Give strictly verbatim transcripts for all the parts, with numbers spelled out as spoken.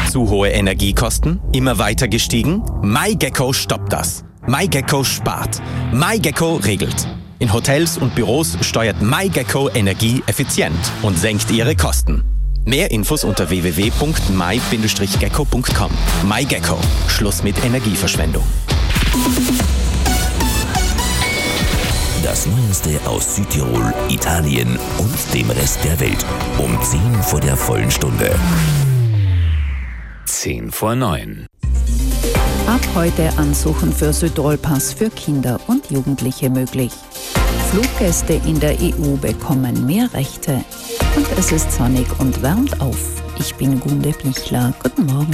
Zu hohe Energiekosten? Immer weiter gestiegen? MyGecko stoppt das. MyGecko spart. MyGecko regelt. In Hotels und Büros steuert MyGecko Energie effizient und senkt ihre Kosten. Mehr Infos unter w w w punkt my Bindestrich gecko punkt com. MyGecko. Schluss mit Energieverschwendung. Das Neueste aus Südtirol, Italien und dem Rest der Welt. Um zehn vor der vollen Stunde. Zehn vor neun. Ab heute Ansuchen für Südtirol-Pass für Kinder und Jugendliche möglich. Fluggäste in der E U bekommen mehr Rechte. Und es ist sonnig und wärmt auf. Ich bin Gunde Bichler. Guten Morgen.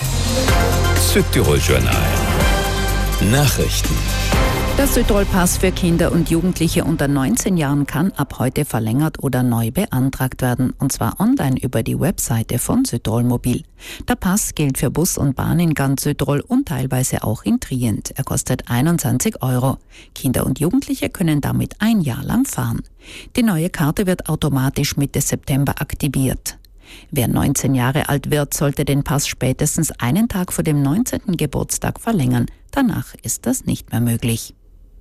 Südtirol Journal. Nachrichten. Der Südtirol-Pass für Kinder und Jugendliche unter neunzehn Jahren kann ab heute verlängert oder neu beantragt werden, und zwar online über die Webseite von Südtirol Mobil. Der Pass gilt für Bus und Bahn in ganz Südtirol und teilweise auch in Trient. Er kostet einundzwanzig Euro. Kinder und Jugendliche können damit ein Jahr lang fahren. Die neue Karte wird automatisch Mitte September aktiviert. Wer neunzehn Jahre alt wird, sollte den Pass spätestens einen Tag vor dem neunzehnten Geburtstag verlängern. Danach ist das nicht mehr möglich.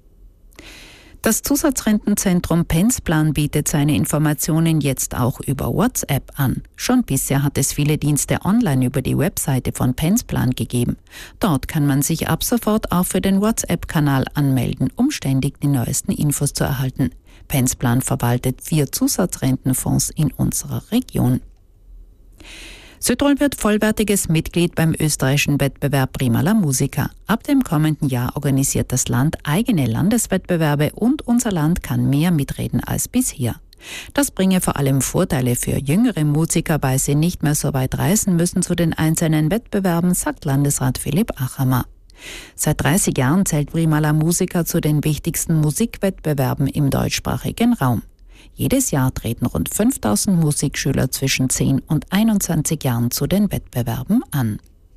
Das Zusatzrentenzentrum Pensplan bietet seine Informationen jetzt auch über WhatsApp an. Schon bisher hat es viele Dienste online über die Webseite von Pensplan gegeben. Dort kann man sich ab sofort auch für den WhatsApp-Kanal anmelden, um ständig die neuesten Infos zu erhalten. Pensplan verwaltet vier Zusatzrentenfonds in unserer Region. Südtirol wird vollwertiges Mitglied beim österreichischen Wettbewerb Prima la Musica. Ab dem kommenden Jahr organisiert das Land eigene Landeswettbewerbe und unser Land kann mehr mitreden als bisher. Das bringe vor allem Vorteile für jüngere Musiker, weil sie nicht mehr so weit reisen müssen zu den einzelnen Wettbewerben, sagt Landesrat Philipp Achammer. Seit dreißig Jahren zählt Prima la Musica zu den wichtigsten Musikwettbewerben im deutschsprachigen Raum. Jedes Jahr treten rund fünftausend Musikschüler zwischen zehn und einundzwanzig Jahren zu den Wettbewerben an.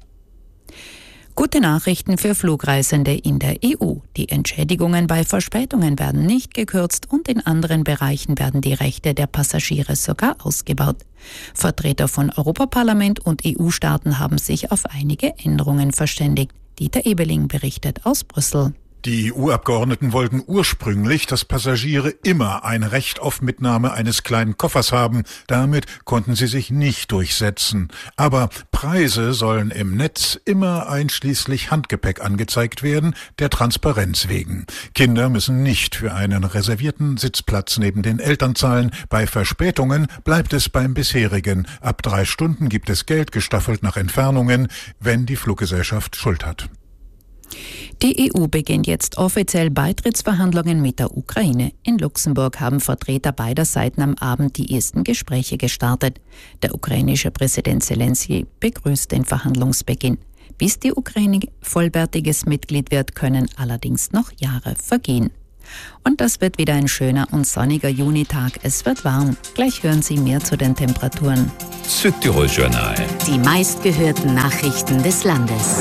Gute Nachrichten für Flugreisende in der E U. Die Entschädigungen bei Verspätungen werden nicht gekürzt und in anderen Bereichen werden die Rechte der Passagiere sogar ausgebaut. Vertreter von Europaparlament und E U-Staaten haben sich auf einige Änderungen verständigt. Dieter Ebeling berichtet aus Brüssel. Die E U-Abgeordneten wollten ursprünglich, dass Passagiere immer ein Recht auf Mitnahme eines kleinen Koffers haben. Damit konnten sie sich nicht durchsetzen. Aber Preise sollen im Netz immer einschließlich Handgepäck angezeigt werden, der Transparenz wegen. Kinder müssen nicht für einen reservierten Sitzplatz neben den Eltern zahlen. Bei Verspätungen bleibt es beim bisherigen. Ab drei Stunden gibt es Geld, gestaffelt nach Entfernungen, wenn die Fluggesellschaft Schuld hat. Die E U beginnt jetzt offiziell Beitrittsverhandlungen mit der Ukraine. In Luxemburg haben Vertreter beider Seiten am Abend die ersten Gespräche gestartet. Der ukrainische Präsident Zelensky begrüßt den Verhandlungsbeginn. Bis die Ukraine vollwertiges Mitglied wird, können allerdings noch Jahre vergehen. Und das wird wieder ein schöner und sonniger Junitag. Es wird warm. Gleich hören Sie mehr zu den Temperaturen. Südtirol Journal. Die meistgehörten Nachrichten des Landes.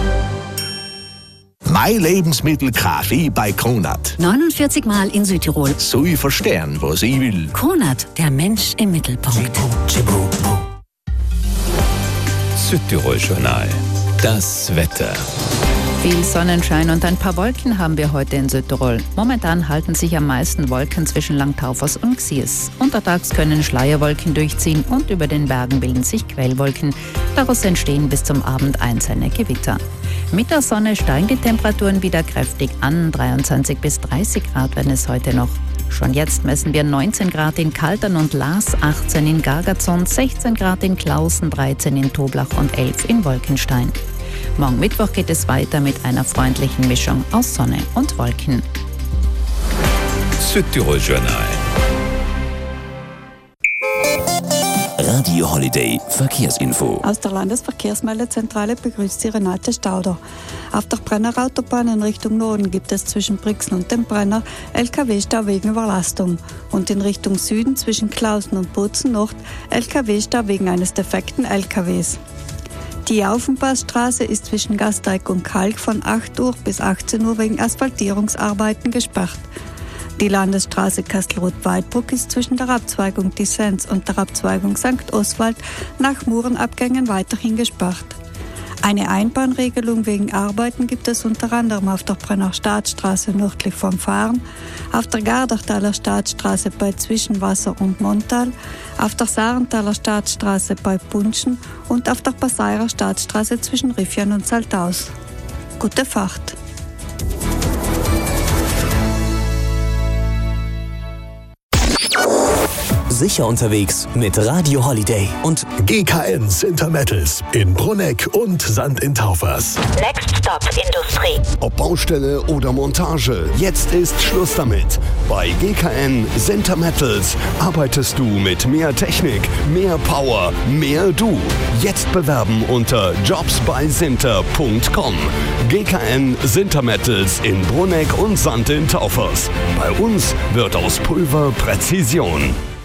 Mein Lebensmittel Kaffee bei Kronat. neunundvierzig Mal in Südtirol. So ich verstehen, was ich will. Kronat, der Mensch im Mittelpunkt. Südtirol Journal. Das Wetter. Viel Sonnenschein und ein paar Wolken haben wir heute in Südtirol. Momentan halten sich am meisten Wolken zwischen Langtaufers und Xiers. Untertags können Schleierwolken durchziehen und über den Bergen bilden sich Quellwolken. Daraus entstehen bis zum Abend einzelne Gewitter. Mit der Sonne steigen die Temperaturen wieder kräftig an. dreiundzwanzig bis dreißig Grad werden es heute noch. Schon jetzt messen wir neunzehn Grad in Kaltern und Laas, achtzehn in Gargazon, sechzehn Grad in Klausen, dreizehn in Toblach und elf in Wolkenstein. Morgen Mittwoch geht es weiter mit einer freundlichen Mischung aus Sonne und Wolken. Südtirol Journal. Radio Holiday Verkehrsinfo. Aus der Landesverkehrsmeldezentrale begrüßt Sie Renate Stauder. Auf der Brennerautobahn in Richtung Norden gibt es zwischen Brixen und dem Brenner L K W-Stau wegen Überlastung. Und in Richtung Süden zwischen Klausen und Bozen-Nord L K W-Stau wegen eines defekten L K Ws. Die Aufenpassstraße ist zwischen Gasteig und Kalk von acht Uhr bis achtzehn Uhr wegen Asphaltierungsarbeiten gesperrt. Die Landesstraße Kastelruth-Weidbruck ist zwischen der Abzweigung Dissens und der Abzweigung Sankt Oswald nach Murenabgängen weiterhin gesperrt. Eine Einbahnregelung wegen Arbeiten gibt es unter anderem auf der Brenner Staatsstraße nördlich vom Fahren, auf der Gardachtaler Staatsstraße bei Zwischenwasser und Montal, auf der Sarenthaler Staatsstraße bei Punschen und auf der Passairer Staatsstraße zwischen Riffian und Saltaus. Gute Fahrt! Sicher unterwegs mit Radio Holiday und G K N Sintermettels in Brunegg und Sand in Taufers. Next Stop Industrie. Ob Baustelle oder Montage, jetzt ist Schluss damit. Bei G K N Sintermettels arbeitest du mit mehr Technik, mehr Power, mehr du. Jetzt bewerben unter jobs bei sinter punkt com. G K N Sintermettels in Brunegg und Sand in Taufers. Bei uns wird aus Pulver Präzision.